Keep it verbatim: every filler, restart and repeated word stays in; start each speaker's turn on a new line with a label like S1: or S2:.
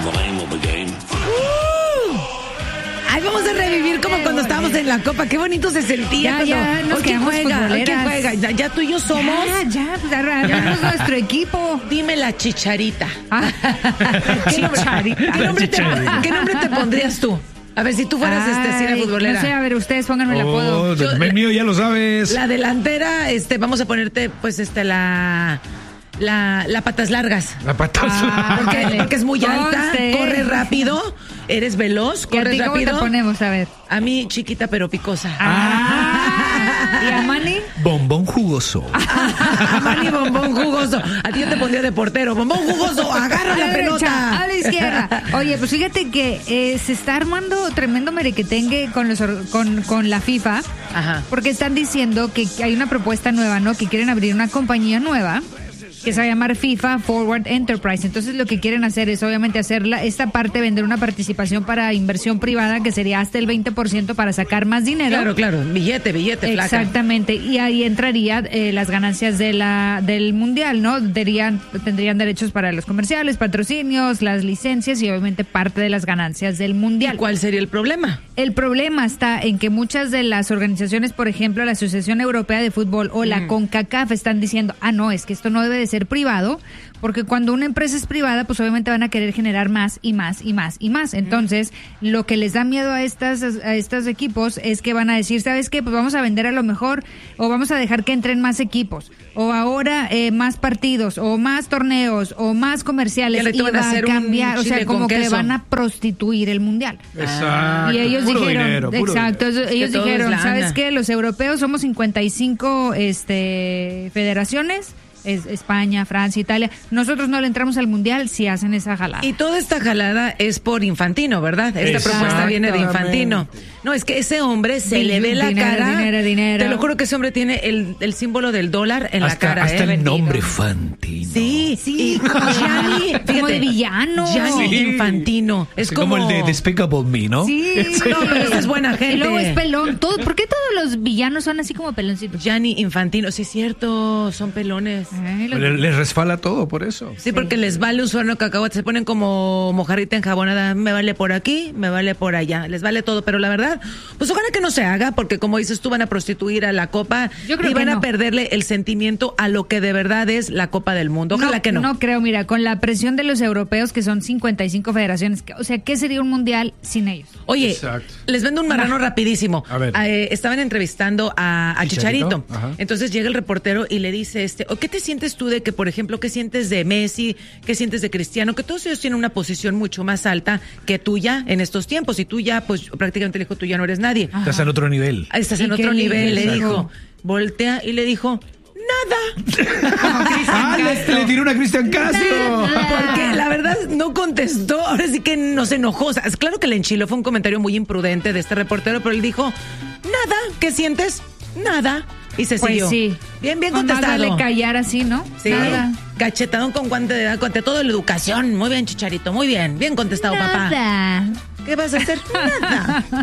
S1: the name of the game.
S2: Ay, vamos a revivir como cuando estábamos en la Copa. Qué bonito se sentía.
S3: Ya, ya, nos
S2: ¿Quién
S3: quedamos
S2: juega? ¿Quién
S3: futboleras.
S2: juega? Ya, ya tú y yo somos.
S3: Ya, ya, pues armamos nuestro equipo.
S2: Dime la Chicharita.
S3: Ah,
S2: ¿Qué nombre,
S3: Chicharita.
S2: ¿qué nombre te, ¿Qué nombre te pondrías tú? A ver, si tú fueras este, Cira
S3: Ay,
S2: futbolera.
S3: No sé, a ver, ustedes pónganme el apodo.
S4: Oh,
S2: Yo-
S4: el mío ya lo sabes.
S2: La delantera, este, vamos a ponerte, pues, este, la... La, la patas largas.
S4: La patas.
S3: Ah,
S2: Porque,
S3: Ándale.
S2: porque es muy alta,
S3: Conste.
S2: corre rápido, eres veloz,
S3: ¿Y a
S2: corres
S3: ti cómo te
S2: rápido.
S3: ponemos? A ver.
S2: A mí, chiquita pero picosa.
S3: Ah. ¿Y a Manny?
S4: Bombón jugoso.
S2: A Manny bombón jugoso. A ti yo te pondría de portero. Bombón jugoso, agarra
S3: A
S2: la
S3: la derecha,
S2: pelota.
S3: a la izquierda. Oye, pues fíjate que eh, se está armando tremendo merequetengue con los or- con, con la FIFA.
S2: Ajá.
S3: Porque están diciendo que hay una propuesta nueva, ¿no? Que quieren abrir una compañía nueva que se va a llamar FIFA Forward Enterprise. Entonces lo que quieren hacer es obviamente hacer la- esta parte, vender una participación para inversión privada que sería hasta el veinte por ciento para sacar más dinero.
S2: Claro, claro. Billete, billete, flaca.
S3: Exactamente, y ahí entraría eh, las ganancias de la del mundial, ¿no? Tendrían, tendrían derechos para los comerciales, patrocinios, las licencias y obviamente parte de las ganancias del
S2: ¿Y
S3: mundial.
S2: cuál sería el problema?
S3: El problema está en que muchas de las organizaciones, por ejemplo, la Asociación Europea de Fútbol o la CONCACAF están diciendo, ah, no, es que esto no debe de ser privado, porque cuando una empresa es privada, pues obviamente van a querer generar más y más y más y más. Entonces, lo que les da miedo a estas a estos equipos es que van a decir, ¿sabes qué? Pues vamos a vender a lo mejor o vamos a dejar que entren más equipos o ahora eh, más partidos o más torneos o más comerciales
S2: Y al
S3: y
S2: rato van a
S3: va a
S2: hacer un
S3: cambiar, o sea,
S2: chile con
S3: como que
S2: queso.
S3: van a prostituir el mundial.
S4: Exacto.
S3: Y ellos
S4: Puro
S3: dijeron,
S4: dinero, puro
S3: exacto,
S4: dinero.
S3: ellos
S2: todo es
S3: dijeron,
S2: lana.
S3: ¿sabes qué? Los europeos somos cincuenta y cinco este, federaciones, es España, Francia, Italia. Nosotros no le entramos al mundial si hacen esa jalada.
S2: Y toda esta jalada es por Infantino, ¿verdad? Esta propuesta viene de Infantino. No, es que ese hombre se
S3: Dinero,
S2: le ve la
S3: dinero,
S2: cara.
S3: dinero, dinero.
S2: Te lo juro que ese hombre tiene el, el símbolo del dólar en
S4: hasta
S2: la cara.
S4: hasta
S2: ¿eh?
S4: el
S2: Bendito.
S4: nombre Fantino.
S2: Sí,
S3: Sí,
S2: y
S3: como
S2: Gianni,
S3: de- como de villano.
S2: Gianni
S4: Sí.
S2: Infantino. Es
S4: Así
S2: como,
S4: como el de Despicable Me, ¿no?
S3: Sí,
S2: No, pero esa es buena gente.
S3: Y luego es pelón. Todo, ¿por qué todos los villanos son así como peloncitos?
S2: Gianni Infantino. Sí, es cierto, son pelones.
S3: Ay, los-
S4: Le- Les resfala todo por eso.
S2: Sí, porque les vale un suerno de cacahuate, se ponen como mojarrita enjabonada, me vale por aquí, me vale por allá, les vale todo, pero la verdad, pues ojalá que no se haga, porque como dices tú, van a prostituir a la Copa
S3: Yo creo
S2: y van
S3: que
S2: a
S3: no.
S2: perderle el sentimiento a lo que de verdad es la Copa del Mundo. Ojalá que no.
S3: No creo, mira, con la presión de los europeos, que son cincuenta y cinco federaciones, que- o sea, ¿qué sería un mundial sin ellos?
S2: Oye,
S4: Exacto.
S2: les vendo un marrano rapidísimo.
S4: A ver.
S2: Eh, estaban entrevistando a, a
S4: Chicharito,
S2: Chicharito.
S4: ajá.
S2: Entonces llega el reportero y le dice, este, ¿o qué te sientes tú de que, por ejemplo, qué sientes de Messi, qué sientes de Cristiano? Que todos ellos tienen una posición mucho más alta que tuya en estos tiempos. Y tú ya, pues prácticamente le dijo, tú ya no eres nadie.
S4: Estás en otro nivel.
S2: Ah, Estás
S3: ¿Y
S2: en
S3: qué
S2: otro
S3: le
S2: nivel, le
S3: dijo?
S2: dijo. Voltea y le dijo, nada.
S4: Ah, le, le tiró una a Cristian Castro.
S2: Porque la verdad no contestó, ahora sí que no se enojó. O sea, es claro que le enchiló, fue un comentario muy imprudente de este reportero, pero él dijo, nada, ¿qué sientes? Nada. Y se
S3: Pues
S2: siguió.
S3: sí.
S2: Bien, bien
S3: Con más
S2: contestado.
S3: vale callar así, ¿no?
S2: Sí.
S3: Nada.
S2: Cachetadón con guante de ante todo la educación. Muy bien, Chicharito, muy bien. Bien contestado, papá.
S3: Nada.
S2: ¿Qué vas a hacer? Nada.